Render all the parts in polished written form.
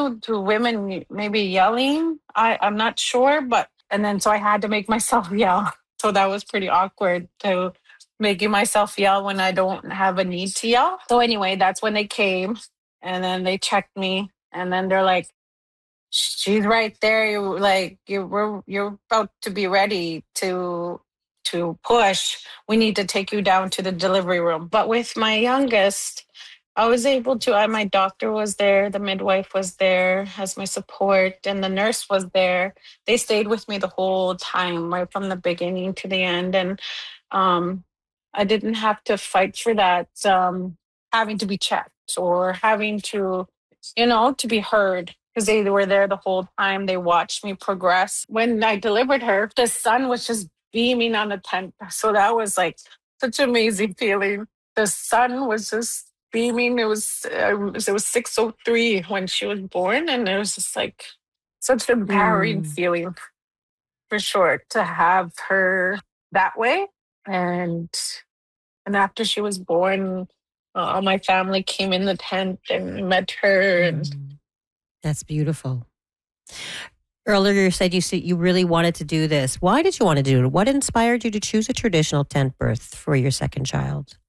to women maybe yelling. I'm not sure, but and then so I had to make myself yell. So that was pretty awkward to making myself yell when I don't have a need to yell. So anyway, that's when they came and then they checked me and then they're like, she's right there. You're about to be ready to push. We need to take you down to the delivery room. But with my youngest, I was able to. My doctor was there, the midwife was there as my support, and the nurse was there. They stayed with me the whole time, right from the beginning to the end, and um, I didn't have to fight for that. Having to be checked or having to to be heard because they were there the whole time. They watched me progress. When I delivered her, the sun was just beaming on the tent. So that was like such an amazing feeling. The sun was just beaming. It was 6:03 when she was born, and it was just like such an empowering feeling for sure to have her that way. And after she was born, all my family came in the tent and met her. And that's beautiful. Earlier, you said you really wanted to do this. Why did you want to do it? What inspired you to choose a traditional tent birth for your second child?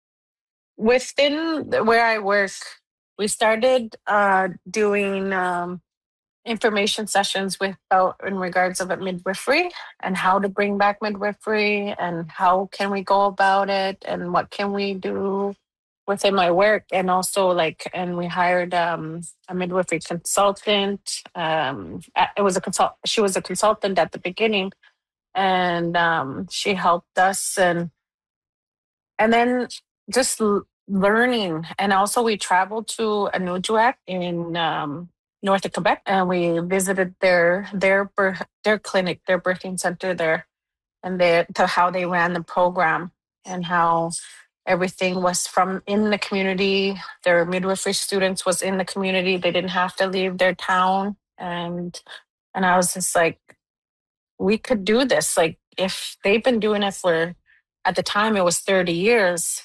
Within where I work, we started doing information sessions in regards of midwifery and how to bring back midwifery and how can we go about it and what can we do within my work. And also and we hired a midwifery consultant. She was a consultant at the beginning, and she helped us and then just learning. And also we traveled to Anujiak in north of Quebec, and we visited their clinic, their birthing center there, and to how they ran the program and how everything was from in the community. Their midwifery students was in the community. They didn't have to leave their town. And I was just like, we could do this. Like if they've been doing it for, at the time it was 30 years,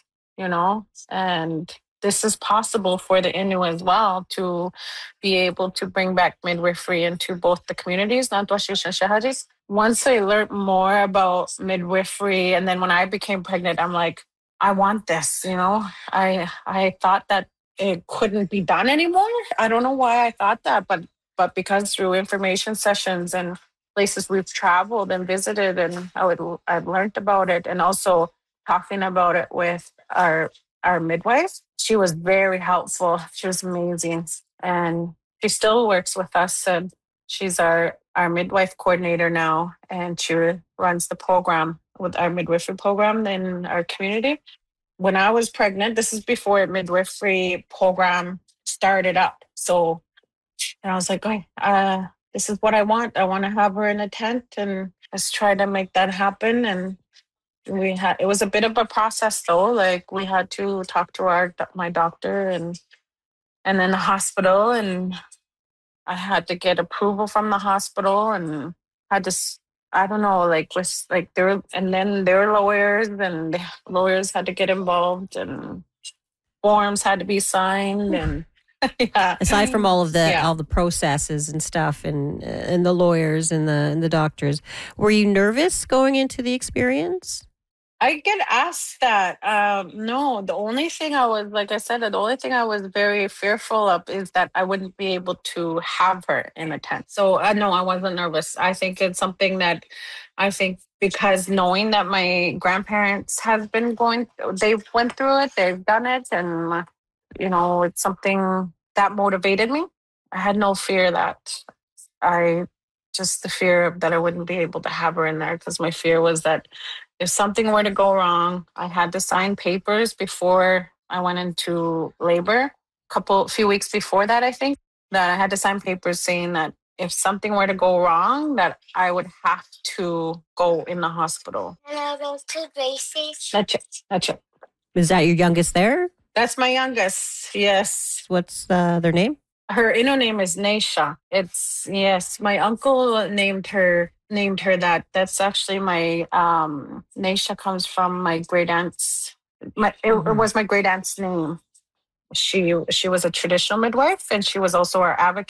and this is possible for the Innu as well to be able to bring back midwifery into both the communities, Nantwashish and Shahadis. Once I learned more about midwifery, and then when I became pregnant, I'm like, I want this, I thought that it couldn't be done anymore. I don't know why I thought that, but because through information sessions and places we've traveled and visited, and I've learned about it, and also talking about it with our midwife, she was very helpful. She was amazing, and she still works with us. And she's our midwife coordinator now, and she runs the program with our midwifery program in our community. When I was pregnant, this is before midwifery program started up. So, and I was like, this is what I want. I want to have her in a tent, and let's try to make that happen. And it was a bit of a process though. Like we had to talk to my doctor and then the hospital, and I had to get approval from the hospital and had to, I don't know, and then their lawyers, and the lawyers had to get involved, and forms had to be signed. And yeah. Aside from all the processes and stuff, and the lawyers and the doctors, were you nervous going into the experience? I get asked that. No, the only thing I was, like I said, the only thing I was very fearful of is that I wouldn't be able to have her in a tent. So no, I wasn't nervous. I think it's something that because knowing that my grandparents have been they've went through it, they've done it, and it's something that motivated me. I had no fear just the fear that I wouldn't be able to have her in there, because my fear was that if something were to go wrong, I had to sign papers before I went into labor. Few weeks before that, I think, that I had to sign papers saying that if something were to go wrong, that I would have to go in the hospital. And I'll go to base station. That's it. Is that your youngest there? That's my youngest, yes. What's their name? Her Innu name is Neisha. Yes, my uncle named her that. That's actually my Neisha comes from my great aunt's. It was my great aunt's name. She was a traditional midwife, and she was also our advocate